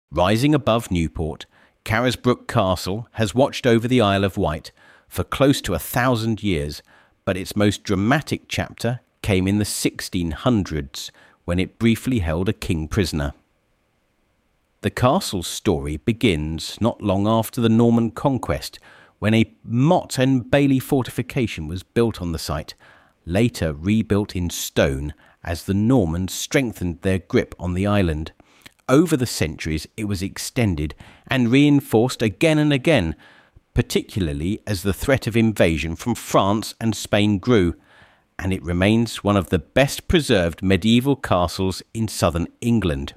Rising above Newport, Carisbrooke Castle has watched over the Isle of Wight for close to 1,000 years, but its most dramatic chapter came in the 1600s when it briefly held a king prisoner. The castle's story begins not long after the Norman conquest, when a Motte and Bailey fortification was built on the site, later rebuilt in stone as the Normans strengthened their grip on the island. Over the centuries it was extended and reinforced again and again, particularly as the threat of invasion from France and Spain grew, and it remains one of the best preserved medieval castles in southern England.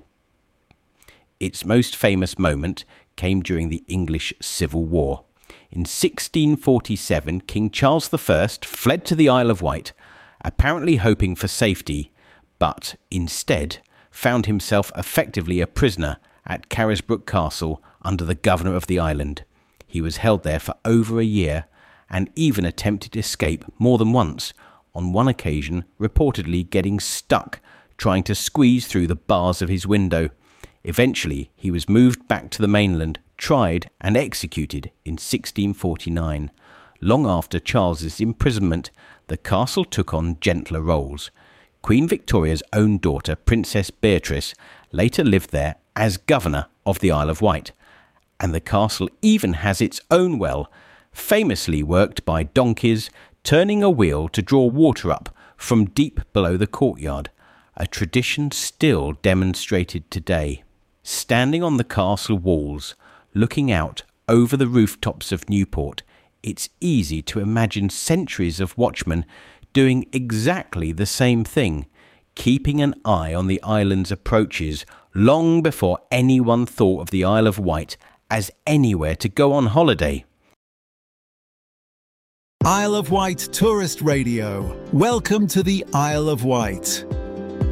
Its most famous moment came during the English Civil War. In 1647, King Charles I fled to the Isle of Wight, apparently hoping for safety, but instead found himself effectively a prisoner at Carisbrooke Castle under the governor of the island. He was held there for over a year and even attempted escape more than once, on one occasion reportedly getting stuck trying to squeeze through the bars of his window. Eventually, he was moved back to the mainland, tried and executed in 1649. Long after Charles's imprisonment, the castle took on gentler roles. Queen Victoria's own daughter, Princess Beatrice, later lived there as governor of the Isle of Wight, and the castle even has its own well, famously worked by donkeys turning a wheel to draw water up from deep below the courtyard, a tradition still demonstrated today. Standing on the castle walls, looking out over the rooftops of Newport, it's easy to imagine centuries of watchmen doing exactly the same thing, keeping an eye on the island's approaches long before anyone thought of the Isle of Wight as anywhere to go on holiday. Isle of Wight Tourist Radio. Welcome to the Isle of Wight.